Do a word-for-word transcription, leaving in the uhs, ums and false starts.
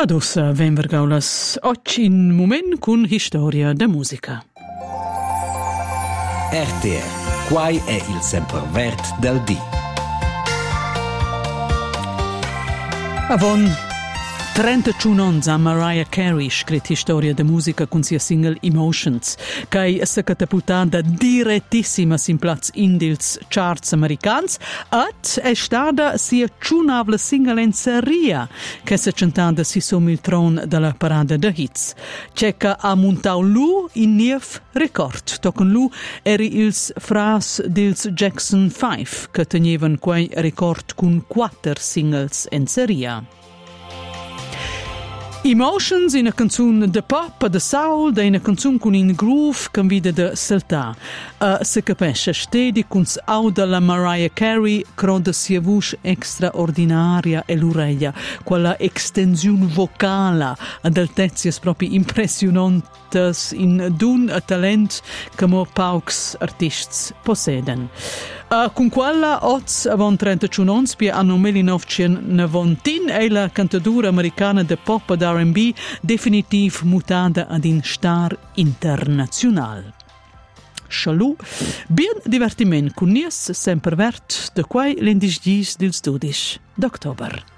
Adus ven vergaulas oggi in moment con Historia da musica. R T R, quai è il sempervert del dì. Avon trentacinque anni a Mariah Carey scritto Historia da musica con sia single Emotions, che è catapultata direttissima in plaz indils charts americans ed è stata sia ciunavla single in seria che si è cantata si som il tron della parada da hits. C'è che ha montato lui in nief record. Toccon lui eri ils fras dils Jackson cinque che tenevano quei record con quattro singles in seria. Emotions, una canzone de pop, de soul, de una canzone con un groove che vide de saltà. Uh, si capisce, stedi con l'auda la Mariah Carey, croda sia voce straordinaria e l'orecchia, quella estensione vocale ad altezze proprio impressionanti in d'un talent che mo paucs artisti possedono. Uh, con quella, oz avon trentacinque anni, per anno millenovecentonovantuno, è la cantatura americana de pop ed R and B definitiv mutata ad un star internazionale. Scialù, bien divertiment con nies sempre vert de quai l'indis gis dils dodici d'october.